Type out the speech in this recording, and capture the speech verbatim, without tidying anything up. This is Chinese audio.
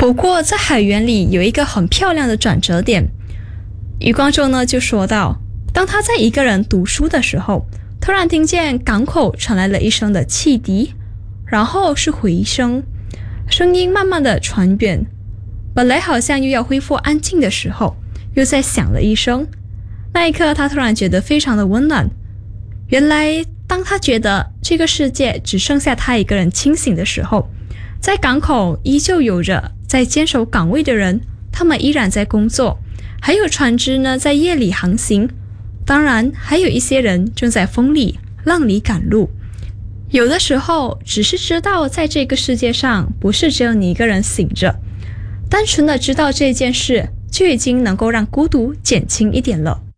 不过在海员里有一个很漂亮的转折点，余光中呢就说到，当他在一个人读书的时候，突然听见港口传来了一声的汽笛，然后是回声，声音慢慢的传远，本来好像又要恢复安静的时候，又再响了一声。那一刻他突然觉得非常的温暖，原来当他觉得这个世界只剩下他一个人清醒的时候，在港口依旧有着在坚守岗位的人，他们依然在工作，还有船只呢在夜里航行，当然还有一些人正在风里浪里赶路。有的时候只是知道在这个世界上不是只有你一个人醒着，单纯的知道这件事就已经能够让孤独减轻一点了。